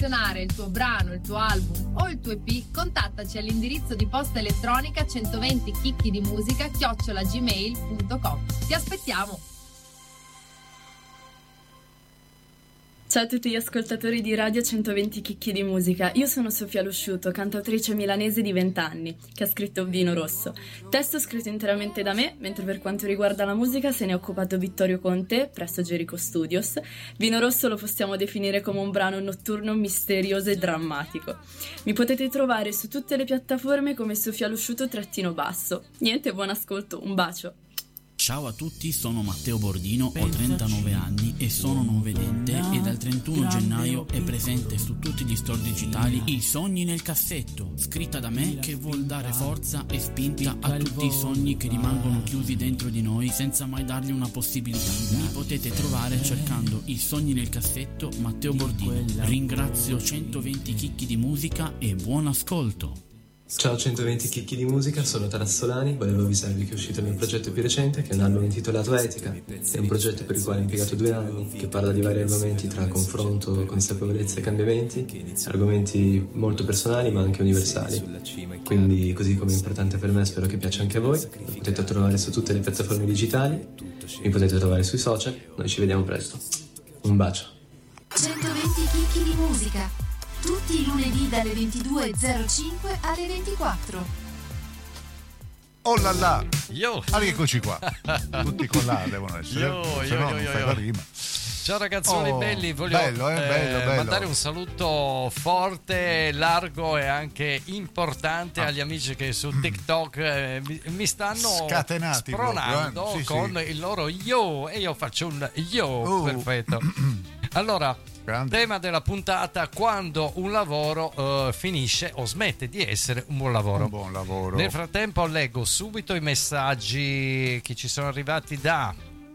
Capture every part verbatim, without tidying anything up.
selezionare il tuo brano, il tuo album o il tuo E P, contattaci all'indirizzo di posta elettronica centoventi chicchi di musica chiocciola gmail punto com. Ti aspettiamo! Ciao a tutti gli ascoltatori di Radio centoventi Chicchi di Musica, io sono Sofia Losciuto, cantautrice milanese di venti anni, che ha scritto Vino Rosso. Testo scritto interamente da me, mentre per quanto riguarda la musica se ne è occupato Vittorio Conte, presso Jericho Studios. Vino Rosso lo possiamo definire come un brano notturno, misterioso e drammatico. Mi potete trovare su tutte le piattaforme come Sofia Losciuto trattino basso. Niente, buon ascolto, un bacio! Ciao a tutti, sono Matteo Bordino, ho trentanove anni e sono non vedente e dal trentuno gennaio è presente su tutti gli store digitali I sogni nel cassetto, scritta da me, che vuol dare forza e spinta a tutti i sogni che rimangono chiusi dentro di noi senza mai dargli una possibilità. Mi potete trovare cercando I sogni nel cassetto Matteo Bordino. Ringrazio centoventi Chicchi di Musica e buon ascolto. Ciao centoventi Chicchi di Musica, sono Tarassolani, volevo avvisarvi che è uscito il mio progetto più recente, che è un album intitolato Etica. È un progetto per il quale ho impiegato due anni, che parla di vari argomenti tra confronto, consapevolezza e cambiamenti, argomenti molto personali ma anche universali. Quindi, così come è importante per me, spero che piaccia anche a voi. Lo potete trovare su tutte le piattaforme digitali, mi potete trovare sui social, noi ci vediamo presto. Un bacio. centoventi Chicchi di Musica, tutti i lunedì dalle ventidue e zero cinque alle ventiquattro. Oh là là! Yo! Ah, eccoci qua. Tutti con là devono essere. Yo, se yo, no yo, non yo, fai yo. la rima. Ciao ragazzoni Oh, belli, voglio bello, eh, bello, eh, bello. mandare un saluto forte, largo e anche importante Ah. agli amici che su TikTok eh, mi, mi stanno Scatenati spronando proprio, eh? Sì, con sì. il loro yo e io faccio un yo Oh. perfetto. Allora, Grande. tema della puntata: quando un lavoro eh, finisce o smette di essere un buon lavoro. Un buon lavoro. Nel frattempo leggo subito i messaggi che ci sono arrivati da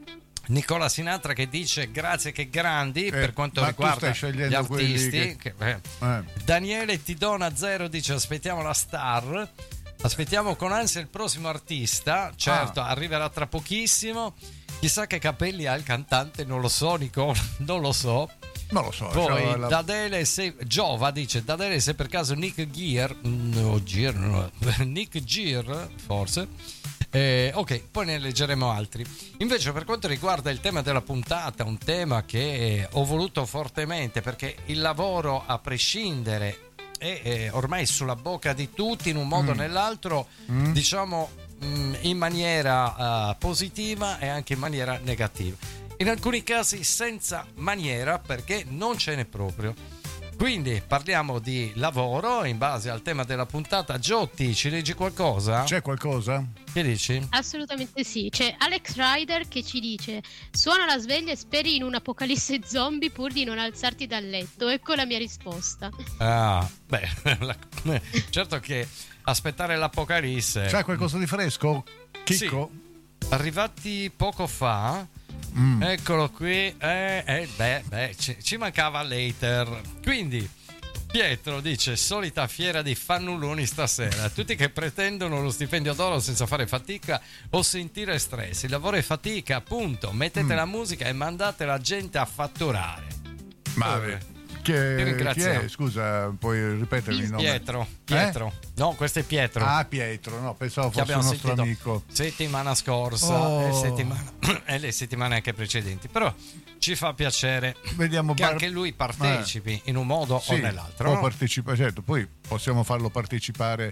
Nicola Sinatra, che dice grazie, che grandi, Eh, per quanto ma tu riguarda stai scegliendo gli artisti quelli che- che- eh. Eh. Daniele Tidona Zero dice aspettiamo la star, aspettiamo con ansia il prossimo artista, certo Ah. arriverà tra pochissimo, chissà che capelli ha il cantante, non lo so Nicola, non lo so. Non lo so. Poi cioè, la- Dadele se Giova dice Dadele se per caso Nick Gear no, Gear no, Nick Gear forse eh, ok, poi ne leggeremo altri. Invece per quanto riguarda il tema della puntata, un tema che ho voluto fortemente perché il lavoro a prescindere è, è ormai sulla bocca di tutti in un modo o Mm. nell'altro, Mm. diciamo mh, in maniera uh, positiva e anche in maniera negativa. In alcuni casi senza maniera, perché non ce n'è proprio. Quindi parliamo di lavoro in base al tema della puntata. Giotti, ci leggi qualcosa? C'è qualcosa? Che dici? Assolutamente sì, c'è Alex Rider che ci dice: suona la sveglia e speri in un'apocalisse zombie pur di non alzarti dal letto. Ecco la mia risposta. Ah, beh, la- certo che aspettare l'apocalisse. C'è qualcosa di fresco? Chicco? Sì. Arrivati poco fa. Mm. Eccolo qui, eh, eh, beh, beh, ci, ci mancava later. Quindi Pietro dice: solita fiera di fannulloni stasera, tutti che pretendono lo stipendio d'oro senza fare fatica o sentire stress. Il lavoro è fatica, appunto. Mettete Mm. la musica e mandate la gente a fatturare. Ma Dove? chi Ti è, chi ringrazio. è? Scusa, puoi ripetermi il nome? Pietro, Pietro. No, questo è Pietro. Ah, Pietro, no, pensavo Che fosse un abbiamo nostro sentito amico. settimana scorsa Oh. e, settimana, e le settimane anche precedenti. Però ci fa piacere Vediamo che Bar- anche lui partecipi in un modo Sì, o nell'altro. può no? partecipare, certo, poi possiamo farlo partecipare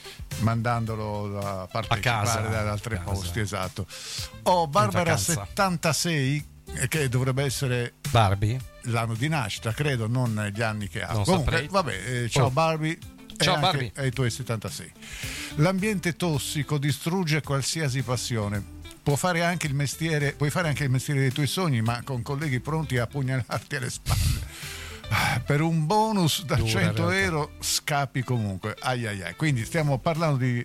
mandandolo a partecipare casa, da altri a casa. posti, esatto. Oh, Barbara vacanza. settantasei, eh, che dovrebbe essere Barbie? l'anno di nascita, credo, non gli anni che ha. Non Comunque, saprei. vabbè, eh, ciao Oh. Barbie. Ciao, e anche Barbie. ai tuoi settantasei. L'ambiente tossico distrugge qualsiasi passione. Può fare anche il mestiere, puoi fare anche il mestiere dei tuoi sogni, ma con colleghi pronti a pugnalarti alle spalle. Ah, per un bonus da Dura, in cento realtà. euro scappi comunque. Ai ai ai. Quindi stiamo parlando di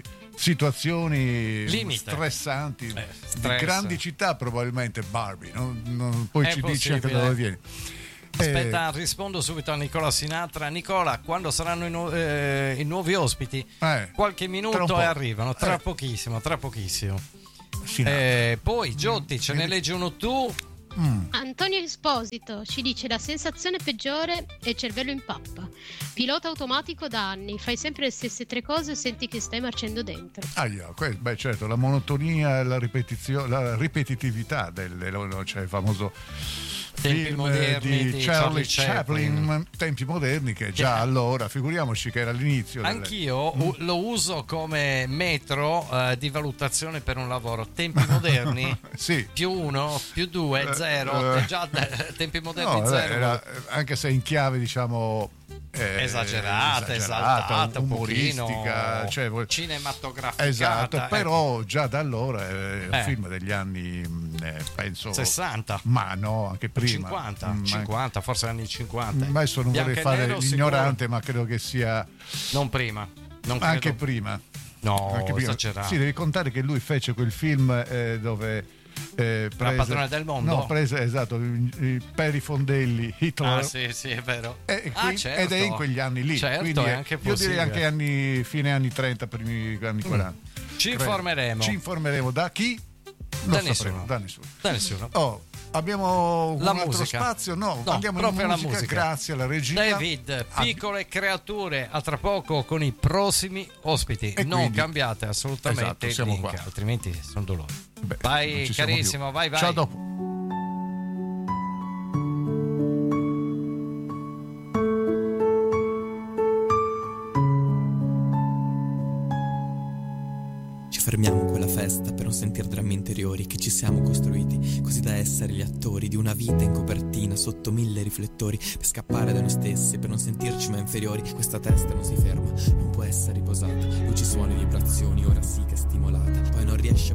situazioni Limite. stressanti, Eh, di stress. grandi città, probabilmente Barbie. Non- non- poi È ci dici anche da possibile. dove vieni. Aspetta, rispondo subito a Nicola Sinatra. Nicola, quando saranno i, nu- eh, i nuovi ospiti? Eh, Qualche tra un minuto po'. e arrivano, tra Eh. pochissimo, tra pochissimo. Sinatra. Eh, poi Giotti, ce ne leggi uno tu? Mm. Antonio Esposito ci dice: la sensazione peggiore è il cervello in pappa. Pilota automatico da anni, fai sempre le stesse tre cose e senti che stai marcendo dentro. Ah, yeah, que- beh, certo, la monotonia e la, ripetizio- la ripetitività del, del cioè il famoso Tempi film moderni di, di Charlie Charlie Chaplin, Chaplin. tempi moderni, che già Yeah. allora, figuriamoci che era all'inizio delle- Anch'io u- lo uso come metro eh, di valutazione per un lavoro. Tempi moderni sì. più uno, più due, Eh, zero. eh. Già eh, tempi moderni No, vabbè, zero. era- anche se in chiave, diciamo, eh, Esagerata, esaltata, un umoristica, pochino cioè, vuol- cinematograficata. esatto, ecco. però già da allora è un Eh. film degli anni, eh, penso sessanta, ma no, anche prima. cinquanta, Mm, ma- cinquanta, forse anni cinquanta. Ma adesso non Bianco vorrei e fare nero, l'ignorante, sicuro? ma credo che sia Non prima, non anche credo. prima. No, Anche prima. esagerato. Sì, devi contare che lui fece quel film eh, dove eh, prese, padrona del mondo? No, prese esatto i, i Peri Fondelli, Hitler. Ah, sì, sì, è vero. E Ah, qui- certo. Ed è in quegli anni lì, Certo, quindi è è- anche io possibile. direi anche anni, fine anni trenta, primi anni quaranta. Ci Credo. informeremo. Ci informeremo da chi? Non Da sapremo, nessuno. da nessuno. Da nessuno. Oh, abbiamo un La altro musica. spazio? No, No, andiamo in proprio la musica, musica. grazie alla regia. David, Ah, piccole creature, a tra poco con i prossimi ospiti. E non quindi- cambiate assolutamente Esatto, il siamo link, qua. altrimenti sono dolori. beh, non Vai ci siamo carissimo, più. vai vai. Ciao, dopo. Ci fermiamo in quella festa per non sentir drammi interiori che ci siamo costruiti, così da essere gli attori di una vita in copertina sotto mille riflettori, per scappare da noi stessi, per non sentirci mai inferiori. Questa testa non si ferma, non può essere riposata, luci, suoni, vibrazioni, ora sì che è stimolata, poi non riesce a